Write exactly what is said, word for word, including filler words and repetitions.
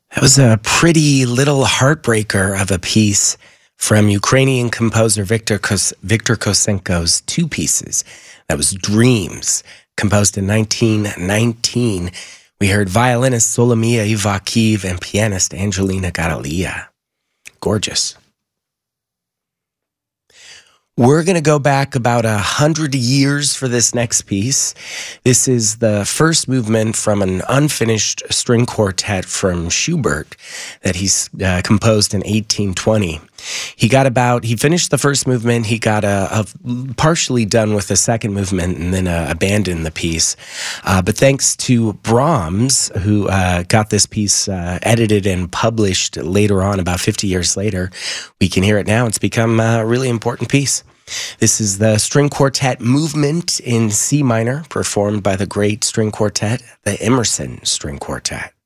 That was a pretty little heartbreaker of a piece from Ukrainian composer Victor Kos- Victor Kosenko's two pieces. That was Dreams, composed in nineteen nineteen. We heard violinist Solomia Ivakiv and pianist Angelina Garalia. Gorgeous. We're going to go back about a hundred years for this next piece. This is the first movement from an unfinished string quartet from Schubert that he's uh, composed in eighteen twenty. He got about, he finished the first movement, he got a, a partially done with the second movement and then uh, abandoned the piece. Uh, but thanks to Brahms, who uh, got this piece uh, edited and published later on, about fifty years later, we can hear it now. It's become a really important piece. This is the string quartet movement in C minor, performed by the great string quartet, the Emerson String Quartet.